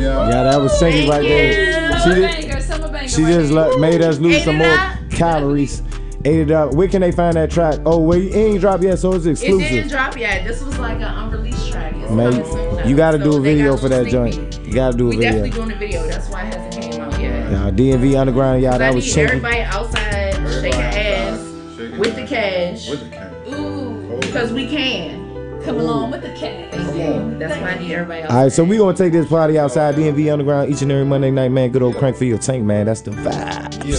me out. Yeah, that was Chinky right there. She just made us lose some more calories. Ate it up. Where can they find that track? Oh, wait, it ain't dropped yet, so it's exclusive. It didn't drop yet. This was like an unreleased track. It's Man, coming soon, you gotta do a video for that sneak joint. peek. You gotta do a We video. definitely doing a video. That's why it hasn't came out yet. Y'all, DMV Underground, y'all, that was Chinky. Chinky. Everybody outside shaking ass with the cash. With the cash. Ooh. Because we can. Come along with the cash. That's why I need everybody outside. All right, so we gonna take this party outside DMV Underground each and every Monday night, man. Good old crank for your tank, man. That's the vibe. Yeah.